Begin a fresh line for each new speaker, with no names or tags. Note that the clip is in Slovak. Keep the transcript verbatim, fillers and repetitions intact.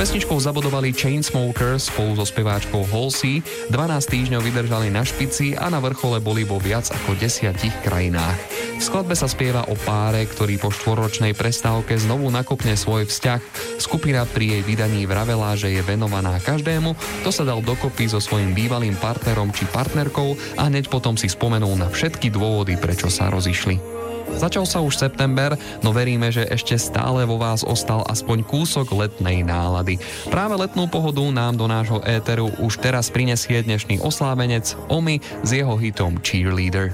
pesničkou zabodovali Chainsmokers spolu so speváčkou Halsey, dvanásť týždňov vydržali na špici a na vrchole boli vo viac ako desiatich krajinách. V skladbe sa spieva o páre, ktorý po štvoročnej prestávke znovu nakopne svoj vzťah. Skupina pri jej vydaní vravela, že je venovaná každému, kto sa dal dokopy so svojím bývalým partnerom či partnerkou a hneď potom si spomenul na všetky dôvody, prečo sa rozišli. Začal sa už september, no veríme, že ešte stále vo vás ostal aspoň kúsok letnej nálady. Práve letnú pohodu nám do nášho éteru už teraz prinesie dnešný oslávenec Omi s jeho hitom Cheerleader.